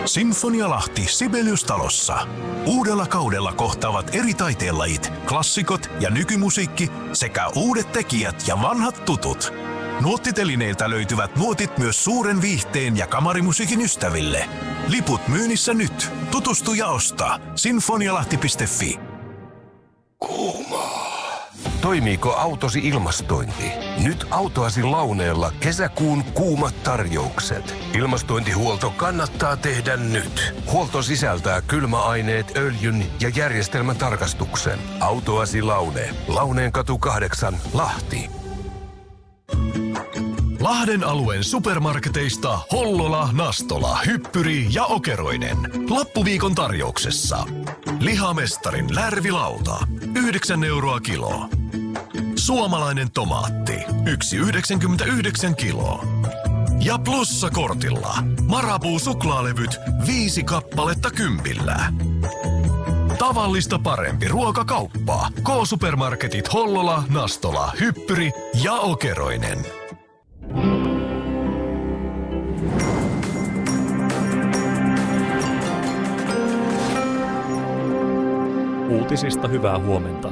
Sinfonia Lahti Sibelius-talossa. Uudella kaudella kohtaavat eri taiteenlajit, klassikot ja nykymusiikki sekä uudet tekijät ja vanhat tutut. Nuottitelineiltä löytyvät nuotit myös suuren viihteen ja kamarimusiikin ystäville. Liput myynnissä nyt. Tutustu ja osta. Sinfonialahti.fi. Kuumaa. Toimiiko autosi ilmastointi? Nyt autoasi Launeella kesäkuun kuumat tarjoukset. Ilmastointihuolto kannattaa tehdä nyt. Huolto sisältää kylmäaineet, öljyn ja järjestelmätarkastuksen. Autoasi Laune. Launeenkatu 8, Lahti. Lahden alueen supermarketeista Hollola, Nastola, Hyppyri ja Okeroinen. Lappuviikon tarjouksessa. Lihamestarin lärvilauta. 9 € kilo. Suomalainen tomaatti. 1,99 kilo. Ja plussakortilla. Marabou suklaalevyt 5 kappaletta 10. Tavallista parempi ruokakauppa. K-supermarketit Hollola, Nastola, Hyppyri ja Okeroinen. Uutisista hyvää huomenta.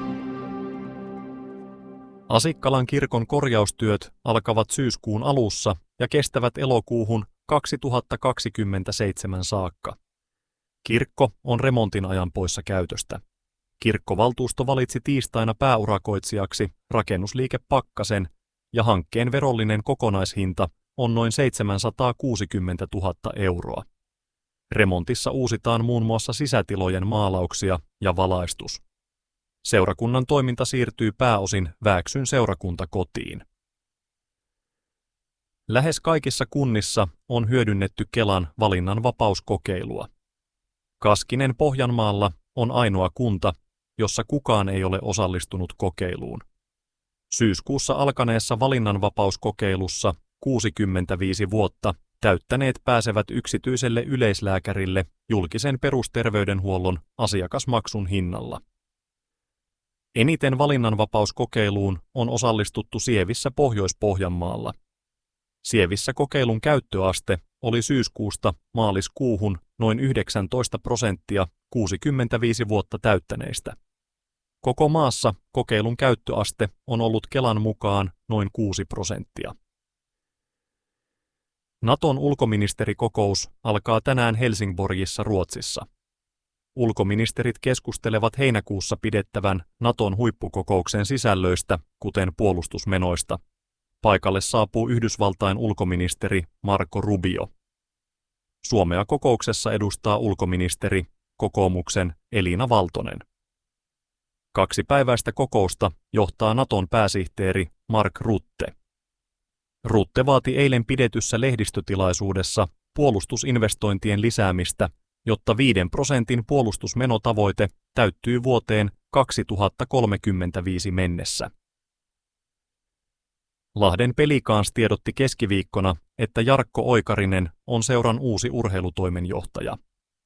Asikkalan kirkon korjaustyöt alkavat syyskuun alussa ja kestävät elokuuhun 2027 saakka. Kirkko on remontin ajan poissa käytöstä. Kirkkovaltuusto valitsi tiistaina pääurakoitsijaksi rakennusliike Pakkasen ja hankkeen verollinen kokonaishinta on noin 760 000 €. Remontissa uusitaan muun muassa sisätilojen maalauksia ja valaistus. Seurakunnan toiminta siirtyy pääosin Vääksyn seurakuntakotiin. Lähes kaikissa kunnissa on hyödynnetty Kelan valinnanvapauskokeilua. Kaskinen Pohjanmaalla on ainoa kunta, jossa kukaan ei ole osallistunut kokeiluun. Syyskuussa alkaneessa valinnanvapauskokeilussa 65 vuotta täyttäneet pääsevät yksityiselle yleislääkärille julkisen perusterveydenhuollon asiakasmaksun hinnalla. Eniten valinnanvapauskokeiluun on osallistuttu Sievissä Pohjois-Pohjanmaalla. Sievissä kokeilun käyttöaste oli syyskuusta maaliskuuhun noin 19% 65 vuotta täyttäneistä. Koko maassa kokeilun käyttöaste on ollut Kelan mukaan noin 6%. Naton ulkoministerikokous alkaa tänään Helsingborgissa Ruotsissa. Ulkoministerit keskustelevat heinäkuussa pidettävän Naton huippukokouksen sisällöistä, kuten puolustusmenoista. Paikalle saapuu Yhdysvaltain ulkoministeri Marco Rubio. Suomea kokouksessa edustaa ulkoministeri, kokoomuksen Elina Valtonen. 2-päiväistä kokousta johtaa Naton pääsihteeri Mark Rutte. Rutte vaati eilen pidetyssä lehdistötilaisuudessa puolustusinvestointien lisäämistä, jotta 5% puolustusmenotavoite täyttyy vuoteen 2035 mennessä. Lahden Pelikans tiedotti keskiviikkona, että Jarkko Oikarinen on seuran uusi urheilutoimenjohtaja.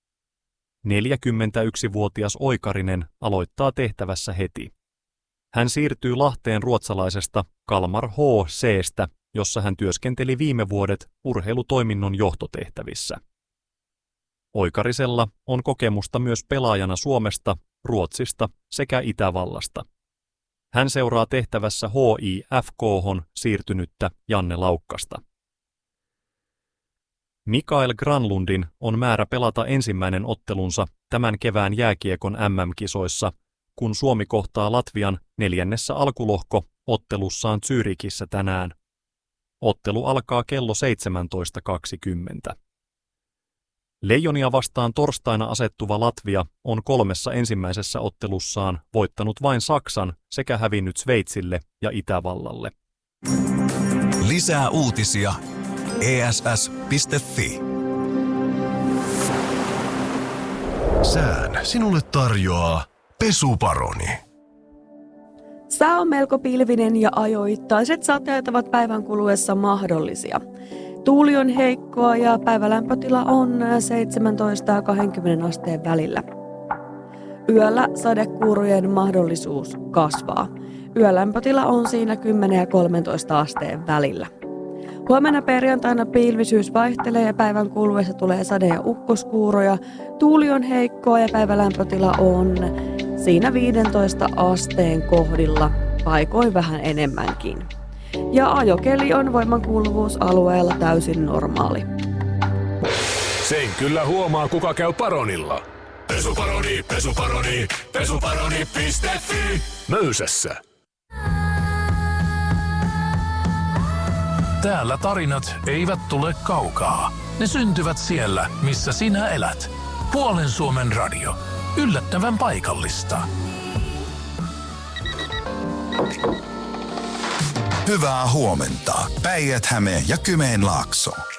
41-vuotias Oikarinen aloittaa tehtävässä heti. Hän siirtyy Lahteen ruotsalaisesta Kalmar HC:stä, jossa hän työskenteli viime vuodet urheilutoiminnon johtotehtävissä. Oikarisella on kokemusta myös pelaajana Suomesta, Ruotsista sekä Itävallasta. Hän seuraa tehtävässä HIFK:hon siirtynyttä Janne Laukkasta. Mikael Granlundin on määrä pelata ensimmäinen ottelunsa tämän kevään jääkiekon MM-kisoissa, kun Suomi kohtaa Latvian 4. alkulohko-ottelussaan Zyrikissä tänään. Ottelu alkaa kello 17.20. Leijonia vastaan torstaina asettuva Latvia on 3 ensimmäisessä ottelussaan voittanut vain Saksan sekä hävinnyt Sveitsille ja Itävallalle. Lisää uutisia ess.fi. Sään sinulle tarjoaa Pesuparoni. Sää on melko pilvinen ja ajoittaiset sateet ovat päivän kuluessa mahdollisia. Tuuli on heikkoa ja päivälämpötila on 17 ja 20 asteen välillä. Yöllä sadekuurojen mahdollisuus kasvaa. Yölämpötila on siinä 10 ja 13 asteen välillä. Huomenna perjantaina pilvisyys vaihtelee ja päivän kuluessa tulee sade- ja ukkoskuuroja. Tuuli on heikkoa ja päivälämpötila on siinä 15 asteen kohdilla, paikoin vähän enemmänkin. Ja ajokeli on voimankuuluvuusalueella täysin normaali. Sen kyllä huomaa, kuka käy Paronilla. Pesuparoni, pesuparoni, pesuparoni.fi. Möysässä. Täällä tarinat eivät tule kaukaa. Ne syntyvät siellä, missä sinä elät. Puolen Suomen radio. Yllättävän paikallista. Hyvää huomenta. Päijät-Häme ja Kymenlaakso.